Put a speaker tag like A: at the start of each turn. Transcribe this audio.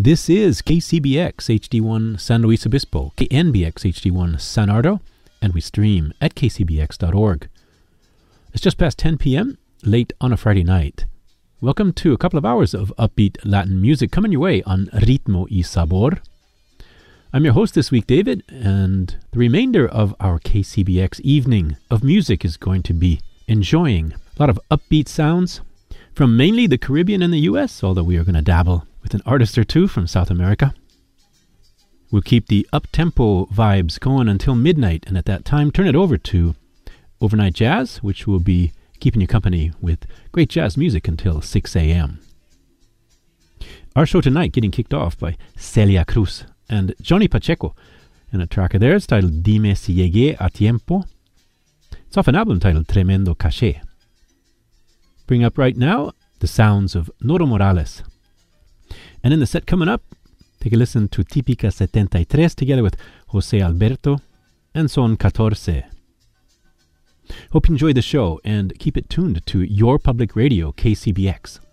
A: This is KCBX HD1 San Luis Obispo, KNBX HD1 San Ardo, and we stream at kcbx.org. It's just past 10 p.m., late on a Friday night. Welcome to a couple of hours of upbeat Latin music coming your way on Ritmo y Sabor. I'm your host this week, David, and the remainder of our KCBX evening of music is going to be enjoying a lot of upbeat sounds from mainly the Caribbean and the U.S., although we are going to dabble with an artist or two from South America. We'll keep the up-tempo vibes going until midnight, and at that time turn it over to Overnight Jazz, which will be keeping you company with great jazz music until 6 a.m. Our show tonight getting kicked off by Celia Cruz and Johnny Pacheco, and a track of theirs titled Dime Si Llegué a Tiempo. It's off an album titled Tremendo Caché. Bring up right now the sounds of Noro Morales. And in the set coming up, take a listen to Típica 73 together with Jose Alberto and Son 14. Hope you enjoy the show and keep it tuned to your public radio, KCBX.